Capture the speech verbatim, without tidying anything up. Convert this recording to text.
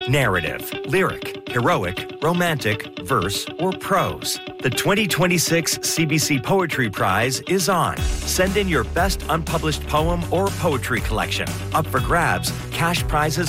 narrative, lyric, heroic, romantic, verse, or prose. The twenty twenty-six C B C Poetry Prize is on. Send in your best unpublished poem or poetry collection. Up for grabs, cash prizes